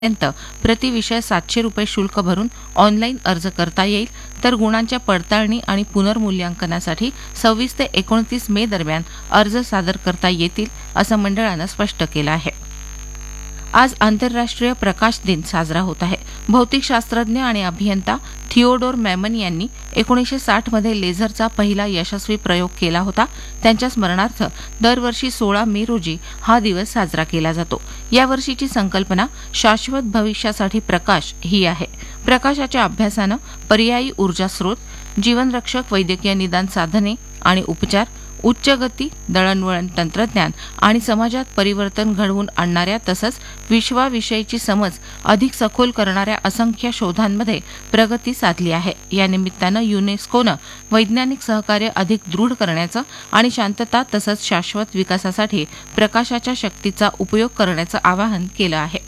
पर्यंत प्रति विषय 700 रुपये शुल्क भरून ऑनलाईन अर्ज करता येईल, तर गुणांच्या पडताळणी आणि पुनर्मूल्यांकनासाठी 26 ते 29 मे दरम्यान अर्ज सादर करता येतील, असं मंडळानं स्पष्ट केलं आहे. आज आंतरराष्ट्रीय प्रकाश दिन साजरा होत आहे. भौतिकशास्त्रज्ञ आणि अभियंता थिओडोर मॅमन यांनी 1960 मध्ये लेझरचा पहिला यशस्वी प्रयोग केला होता. त्यांच्या स्मरणार्थ दरवर्षी 16 मे रोजी हा दिवस साजरा केला जातो. यावर्षीची संकल्पना शाश्वत भविष्यासाठी प्रकाश ही आहे. प्रकाशाच्या अभ्यासानं पर्यायी ऊर्जा स्रोत, जीवनरक्षक वैद्यकीय निदान साधने आणि उपचार, उच्च गती दळणवळण तंत्रज्ञान आणि समाजात परिवर्तन घडवून आणणाऱ्या तसंच विश्वाविषयीची समज अधिक सखोल करणाऱ्या असंख्य शोधांमध्ये प्रगती साधली आहे. या निमित्तानं युनेस्कोनं वैज्ञानिक सहकार्य अधिक दृढ करण्याचं आणि शांतता तसंच शाश्वत विकासासाठी प्रकाशाच्या शक्तीचा उपयोग करण्याचं आवाहन केलं आहे.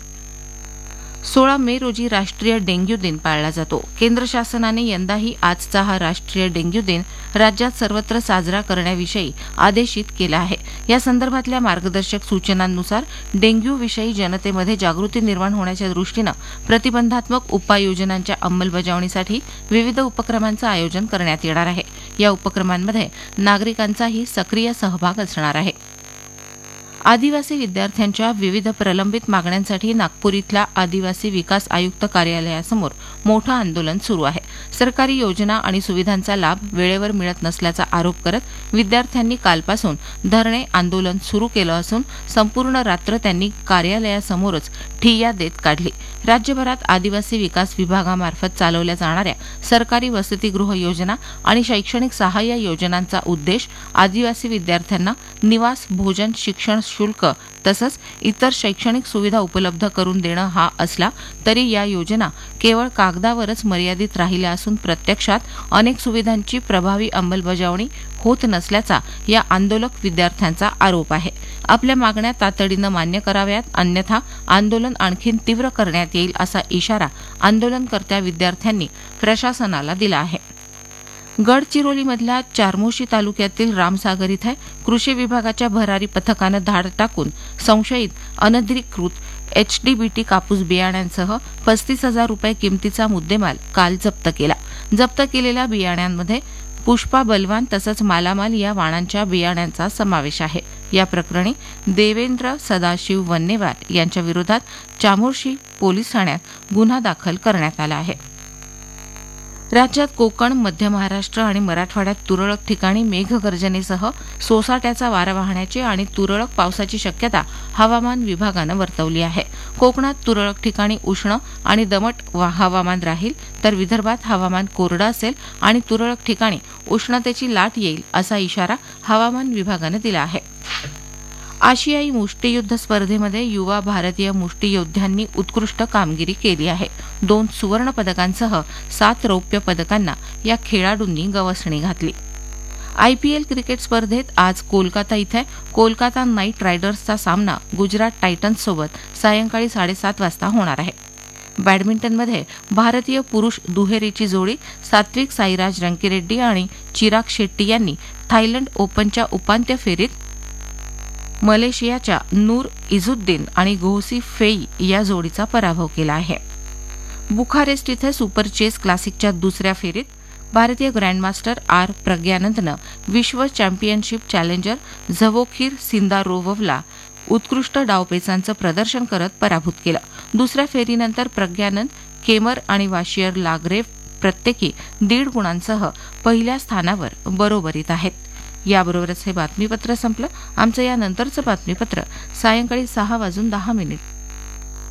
16 मे रोजी राष्ट्रीय डेंग्यू दिन पाळला जातो. केंद्र शासनाने यंदाही आजचा हा राष्ट्रीय डेंग्यू दिन राज्यात सर्वत्र साजरा करण्याविषयी आदेशित केला आहे. या संदर्भातल्या मार्गदर्शक सूचनांनुसार डेंग्यूविषयी जनतेमध्ये जागृती निर्माण होण्याच्या दृष्टीनं प्रतिबंधात्मक उपाययोजनांच्या अंमलबजावणीसाठी विविध उपक्रमांचं आयोजन करण्यात येणार आहे. या उपक्रमांमध्ये नागरिकांचाही सक्रिय सहभाग असणार आहे. आदिवासी विद्यार्थ्यांच्या विविध प्रलंबित मागण्यांसाठी नागपूर इथल्या आदिवासी विकास आयुक्त कार्यालयासमोर मोठं आंदोलन सुरू आहे. सरकारी योजना आणि सुविधांचा लाभ वेळेवर मिळत नसल्याचा आरोप करत विद्यार्थ्यांनी कालपासून धरणे आंदोलन सुरू केलं असून संपूर्ण रात्र त्यांनी कार्यालयासमोरच ठिय्या देत काढली. राज्यभरात आदिवासी विकास विभागामार्फत चालवल्या जाणाऱ्या सरकारी वसतिगृह योजना आणि शैक्षणिक सहाय्य योजनांचा उद्देश आदिवासी विद्यार्थ्यांना निवास, भोजन, शिक्षण शुल्क तसंच इतर शैक्षणिक सुविधा उपलब्ध करून देणं हा असला तरी या योजना केवळ कागदावरच मर्यादित राहिल्या असून प्रत्यक्षात अनेक सुविधांची प्रभावी अंमलबजावणी होत नसल्याचा या आंदोलक विद्यार्थ्यांचा आरोप आहे. आपल्या मागण्या तातडीनं मान्य कराव्यात, अन्यथा आंदोलन आणखीन तीव्र करण्यात येईल असा इशारा आंदोलनकर्त्या विद्यार्थ्यांनी प्रशासनाला दिला आहे. गडचिरोलीमधल्या चार्मोशी तालुक्यातील रामसागर इथं कृषी विभागाच्या भरारी पथकानं धाड टाकून संशयित अनधिकृत एचडीबीटी कापूस बियाण्यांसह 35,000 रुपये किमतीचा मुद्देमाल काल जप्त केला. जप्त केलेल्या बियाण्यांमध्ये पुष्पा बलवान तसंच मालामाल या वाणांच्या बियाण्यांचा समावेश आहे. या प्रकरणी देवेंद्र सदाशिव वन्नेवार यांच्या विरोधात चामोर्शी पोलीस ठाण्यात गुन्हा दाखल करण्यात आला आहे. राज्यात कोकण, मध्य महाराष्ट्र आणि मराठवाड्यात तुरळक ठिकाणी मेघगर्जनेसह सोसाट्याचा वारा वाहण्याची आणि तुरळक पावसाची शक्यता हवामान विभागानं वर्तवली आहे. कोकणात तुरळक ठिकाणी उष्ण आणि दमट हवामान राहील, तर विदर्भात हवामान कोरडं असेल आणि तुरळक ठिकाणी उष्णतेची लाट येईल असा इशारा हवामान विभागानं दिला आहे. आशियाई मुष्टियुद्ध स्पर्धेमध्ये युवा भारतीय मुष्टियोद्ध्यांनी उत्कृष्ट कामगिरी केली आहे. 2 सुवर्ण पदकांसह 7 रौप्य पदकांना या खेळाडूंनी गवसणी घातली. आयपीएल क्रिकेट स्पर्धेत आज कोलकाता इथं कोलकाता नाईट रायडर्सचा सामना गुजरात टायटन्ससोबत सायंकाळी 7:30 वाजता होणार आहे. बॅडमिंटनमध्ये भारतीय पुरुष दुहेरीची जोडी सात्विक साईराज रंकीरेड्डी आणि चिराग शेट्टी यांनी थायलंड ओपनच्या उपांत्य फेरीत मलेशियाच्या नूर इझुद्दीन आणि गोहसी फेई या जोडीचा पराभव केला आहे. बुखारेस्ट इथं सुपर चेस क्लासिकच्या दुसऱ्या फेरीत भारतीय ग्रँडमास्टर आर प्रज्ञानंदनं विश्व चॅम्पियनशिप चॅलेंजर झवोखिर सिंदारोव्हला उत्कृष्ट डावपेचांचं प्रदर्शन करत पराभूत केलं. दुसऱ्या फेरीनंतर प्रज्ञानंद, केमर आणि वाशियर लागरेव प्रत्येकी 1.5 गुणांसह पहिल्या स्थानावर बरोबरीत आहेत. याबरोबरच हे बातमीपत्र संपलं. आमचं यानंतरचं बातमीपत्र सायंकाळी 6:10